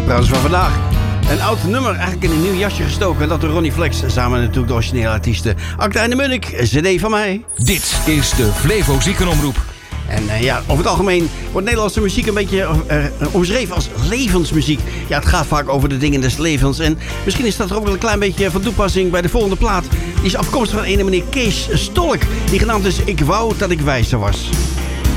Trouwens van vandaag. Een oud nummer eigenlijk in een nieuw jasje gestoken. Dat door Ronnie Flex. Samen natuurlijk de originele artiesten. Acta en de Munnik. CD van mij. Dit is de Flevo Ziekenomroep. En over het algemeen wordt Nederlandse muziek een beetje omschreven als levensmuziek. Ja, het gaat vaak over de dingen des levens. En misschien is dat er ook wel een klein beetje van toepassing bij de volgende plaat. Die is afkomstig van een meneer Kees Stolk. Die genaamd is Ik wou dat ik wijzer was.